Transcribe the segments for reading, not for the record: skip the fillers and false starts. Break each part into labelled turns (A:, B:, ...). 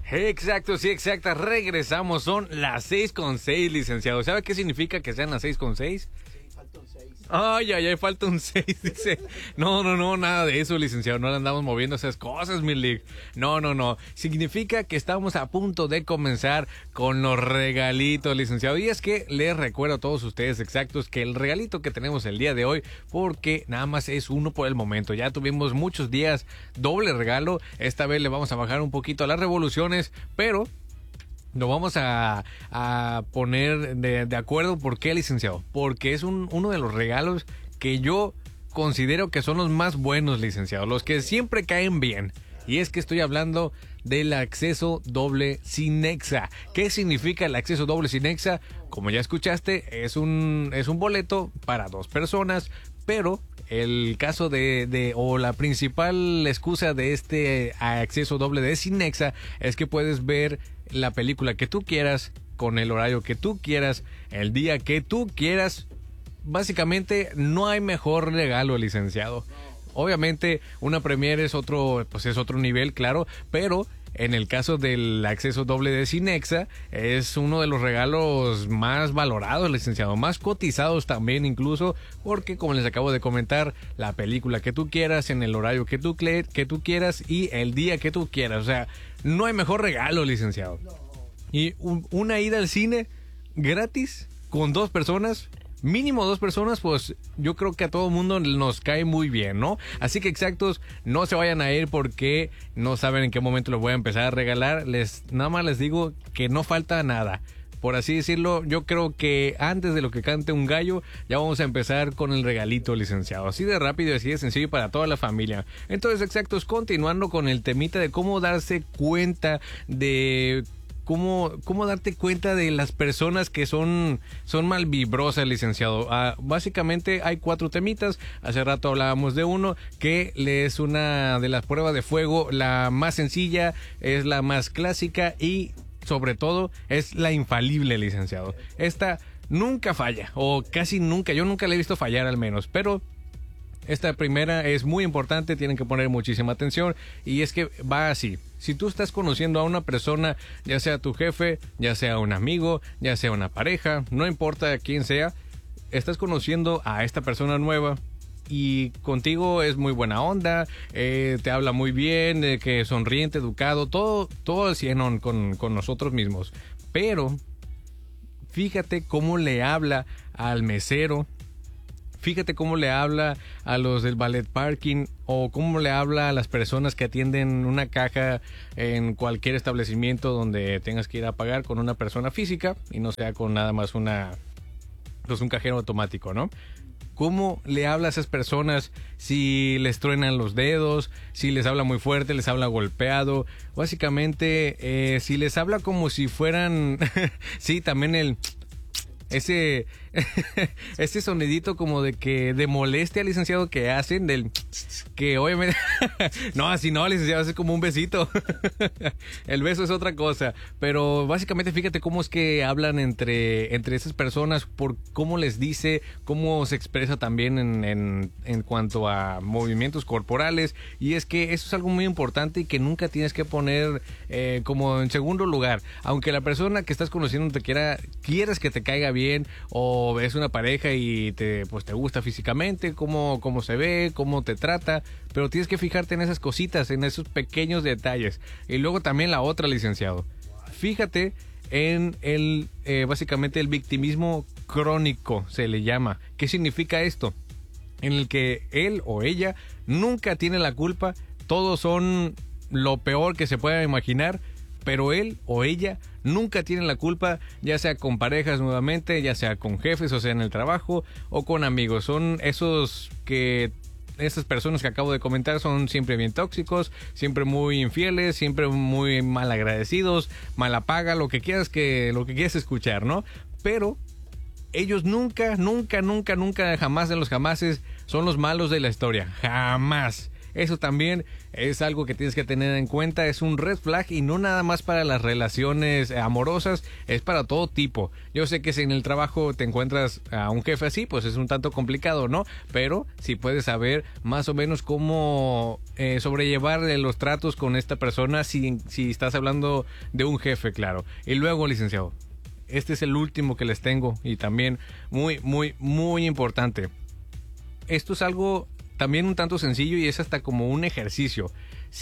A: Exacto, sí, exacta. Regresamos, son las 6:06, licenciado. ¿Sabe qué significa que sean las 6:06? Ay, falta un 6, dice. No, nada de eso, licenciado. No le andamos moviendo esas cosas, mi Lick. No. Significa que estamos a punto de comenzar con los regalitos, licenciado. Y es que les recuerdo a todos ustedes exactos que el regalito que tenemos el día de hoy, porque nada más es uno por el momento. Ya tuvimos muchos días doble regalo. Esta vez le vamos a bajar un poquito a las revoluciones, pero nos vamos a poner de acuerdo. ¿Por qué, licenciado? Porque es uno de los regalos que yo considero que son los más buenos, licenciado. Los que siempre caen bien. Y es que estoy hablando del acceso doble Cinexa. ¿Qué significa el acceso doble Cinexa? Como ya escuchaste, es un boleto para 2 personas, pero el caso o la principal excusa de este acceso doble de Cinexa es que puedes ver la película que tú quieras, con el horario que tú quieras, el día que tú quieras. Básicamente no hay mejor regalo, licenciado. Obviamente una premiere es otro nivel, claro, pero en el caso del acceso doble de Cinexa es uno de los regalos más valorados, licenciado, más cotizados también incluso, porque como les acabo de comentar, la película que tú quieras, en el horario que tú quieras y el día que tú quieras. O sea, no hay mejor regalo, licenciado. Y una ida al cine gratis con 2 personas. Mínimo 2 personas, pues yo creo que a todo mundo nos cae muy bien, ¿no? Así que exactos, no se vayan a ir porque no saben en qué momento los voy a empezar a regalar. Nada más les digo que no falta nada. Por así decirlo, yo creo que antes de lo que cante un gallo, ya vamos a empezar con el regalito, licenciado. Así de rápido y así de sencillo para toda la familia. Entonces, exactos, continuando con el temita de cómo darse cuenta de ¿Cómo darte cuenta de las personas que son malvibrosas, licenciado? Básicamente hay 4 temitas. Hace rato hablábamos de uno que es una de las pruebas de fuego, la más sencilla, es la más clásica y sobre todo es la infalible, licenciado. Esta nunca falla, o casi nunca, yo nunca la he visto fallar al menos, pero esta primera es muy importante, tienen que poner muchísima atención y es que va así. Si tú estás conociendo a una persona, ya sea tu jefe, ya sea un amigo, ya sea una pareja, no importa quién sea, estás conociendo a esta persona nueva y contigo es muy buena onda, te habla muy bien, que sonriente, educado, todo al 100 con nosotros mismos. Pero fíjate cómo le habla al mesero. Fíjate cómo le habla a los del ballet parking o cómo le habla a las personas que atienden una caja en cualquier establecimiento donde tengas que ir a pagar con una persona física y no sea con nada más un cajero automático, ¿no? ¿Cómo le habla a esas personas si les truenan los dedos, si les habla muy fuerte, les habla golpeado? Básicamente, si les habla como si fueran... sí, también ese sonidito como de molestia, licenciado, que hacen que obviamente no, así no, licenciado, es como un besito. El beso es otra cosa, pero básicamente fíjate cómo es que hablan entre esas personas, por cómo les dice, cómo se expresa también en cuanto a movimientos corporales, y es que eso es algo muy importante y que nunca tienes que poner como en segundo lugar. Aunque la persona que estás conociendo quieres que te caiga bien, o es una pareja y te gusta físicamente, cómo se ve, cómo te trata, pero tienes que fijarte en esas cositas, en esos pequeños detalles. Y luego también la otra, licenciado, fíjate en básicamente el victimismo crónico, se le llama. ¿Qué significa esto? En el que él o ella nunca tiene la culpa, todos son lo peor que se pueda imaginar, pero él o ella nunca tienen la culpa, ya sea con parejas nuevamente, ya sea con jefes, o sea en el trabajo, o con amigos. Son esas personas que acabo de comentar, son siempre bien tóxicos, siempre muy infieles, siempre muy malagradecidos, mala paga, lo que quieras escuchar, ¿no? Pero ellos nunca, jamás de los jamases son los malos de la historia, jamás. Eso también es algo que tienes que tener en cuenta. Es un red flag y no nada más para las relaciones amorosas, es para todo tipo. Yo sé que si en el trabajo te encuentras a un jefe así, pues es un tanto complicado, ¿no? Pero si puedes saber más o menos cómo sobrellevar los tratos con esta persona si estás hablando de un jefe, claro. Y luego, licenciado, este es el último que les tengo y también muy, muy, muy importante. Esto es algo también un tanto sencillo y es hasta como un ejercicio.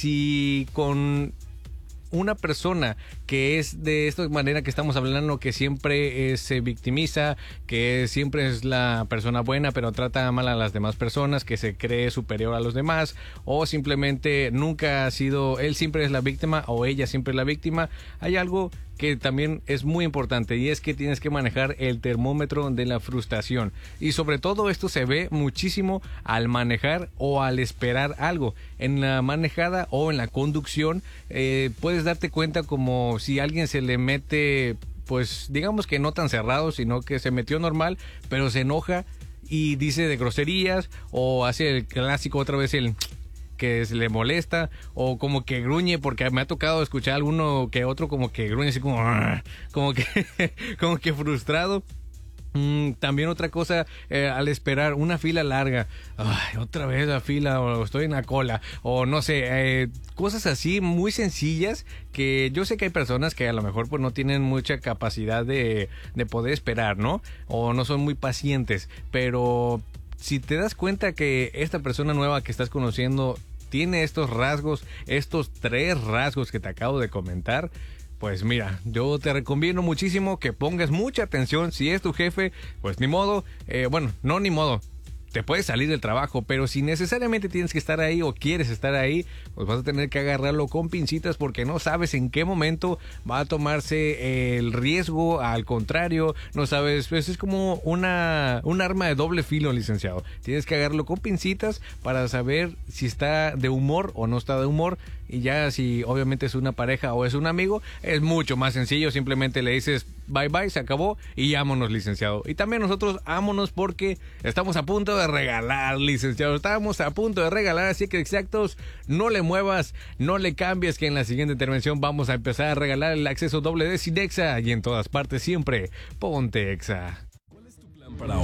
A: Si con una persona que es de esta manera que estamos hablando, que siempre se victimiza, que siempre es la persona buena pero trata mal a las demás personas, que se cree superior a los demás, o simplemente nunca ha sido, él siempre es la víctima o ella siempre es la víctima, hay algo que también es muy importante y es que tienes que manejar el termómetro de la frustración. Y sobre todo esto se ve muchísimo al manejar o al esperar algo. En la manejada o en la conducción puedes darte cuenta como si alguien se le mete, pues digamos que no tan cerrado, sino que se metió normal, pero se enoja y dice de groserías o hace el clásico otra vez el que se le molesta o como que gruñe, porque me ha tocado escuchar alguno que otro como que gruñe así como que frustrado. También otra cosa, al esperar una fila larga, otra vez la fila, o estoy en la cola, o no sé, cosas así muy sencillas que yo sé que hay personas que a lo mejor pues no tienen mucha capacidad de poder esperar, ¿no? O no son muy pacientes, pero si te das cuenta que esta persona nueva que estás conociendo tiene estos rasgos, estos 3 rasgos que te acabo de comentar, pues mira, yo te recomiendo muchísimo que pongas mucha atención. Si es tu jefe, pues ni modo, no ni modo, te puedes salir del trabajo, pero si necesariamente tienes que estar ahí o quieres estar ahí, pues vas a tener que agarrarlo con pincitas porque no sabes en qué momento va a tomarse el riesgo. Al contrario, no sabes, pues es como un arma de doble filo, licenciado. Tienes que agarrarlo con pincitas para saber si está de humor o no está de humor. Y ya si obviamente es una pareja o es un amigo, es mucho más sencillo. Simplemente le dices bye bye, se acabó y ámonos, licenciado. Y también nosotros ámonos porque estamos a punto de regalar, licenciado. Estamos a punto de regalar, así que exactos, no le muevas, no le cambies, que en la siguiente intervención vamos a empezar a regalar el acceso doble de Sin Exa y en todas partes siempre, ponte Exa.
B: Para hoy.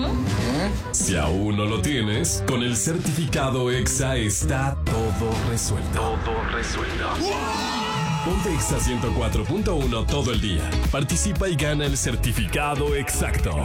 B: Si aún no lo tienes, con el certificado EXA está todo resuelto. Ponte Exa 104.1 todo el día. Participa y gana el certificado exacto.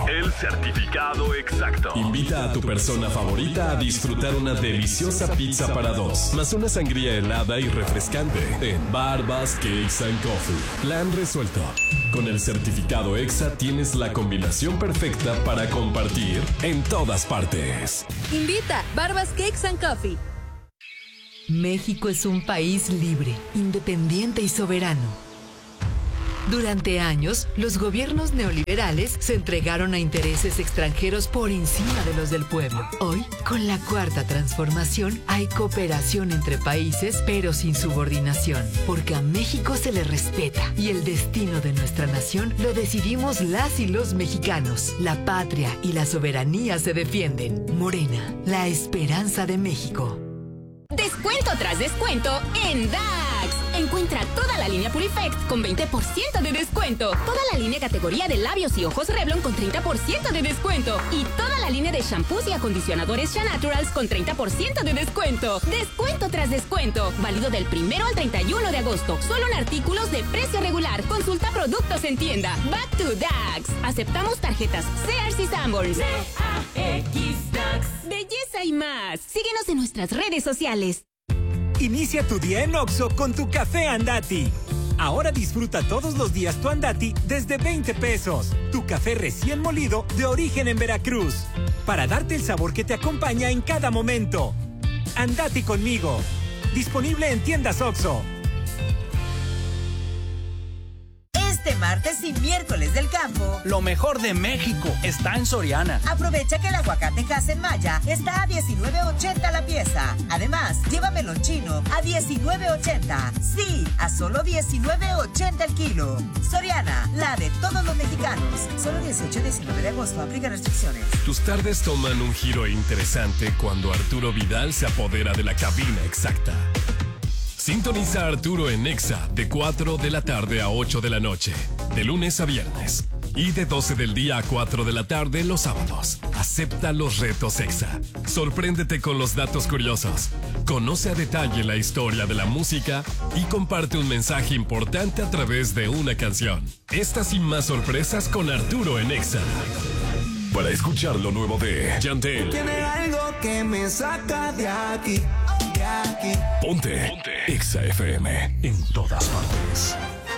B: Invita a tu persona favorita a disfrutar una deliciosa pizza para 2, más una sangría helada y refrescante en Barbas Cakes and Coffee. Plan resuelto. Con el certificado EXA tienes la combinación perfecta para compartir en todas partes.
C: Invita Barbas Cakes and Coffee.
D: México es un país libre, independiente y soberano. Durante años, los gobiernos neoliberales se entregaron a intereses extranjeros por encima de los del pueblo. Hoy, con la Cuarta Transformación, hay cooperación entre países, pero sin subordinación, porque a México se le respeta y el destino de nuestra nación lo decidimos las y los mexicanos. La patria y la soberanía se defienden. Morena, la esperanza de México.
C: Descuento tras descuento en DAX. Encuentra toda la línea Purifect con 20% de descuento. Toda la línea categoría de labios y ojos Revlon con 30% de descuento. Y toda la línea de shampoos y acondicionadores Shea Naturals con 30% de descuento. Descuento tras descuento. Válido del 1 al 31 de agosto. Solo en artículos de precio regular. Consulta productos en tienda. Back to DAX. Aceptamos tarjetas Sears y Sanborns. DAX DAX. Belleza y más. Síguenos en nuestras redes sociales.
E: Inicia tu día en Oxxo con tu café Andati. Ahora disfruta todos los días tu Andati desde 20 pesos. Tu café recién molido de origen en Veracruz. Para darte el sabor que te acompaña en cada momento. Andati conmigo. Disponible en tiendas Oxxo.
F: Este martes y miércoles del campo,
G: lo mejor de México está en Soriana.
F: Aprovecha que el aguacate en Maya está a $19.80 la pieza. Además, lleva melón chino a $19.80. Sí, a solo $19.80 el kilo. Soriana, la de todos los mexicanos. Solo 18 y 19 de agosto. Aplica restricciones.
B: Tus tardes toman un giro interesante cuando Arturo Vidal se apodera de la cabina exacta. Sintoniza a Arturo en Exa de 4 de la tarde a 8 de la noche, de lunes a viernes. Y de 12 del día a 4 de la tarde los sábados. Acepta los retos Exa. Sorpréndete con los datos curiosos. Conoce a detalle la historia de la música y comparte un mensaje importante a través de una canción. Estas y más sorpresas con Arturo en Exa. Para escuchar lo nuevo de Yandel.
H: Tiene algo que me saca de aquí, de aquí.
B: Ponte Exa FM en todas partes.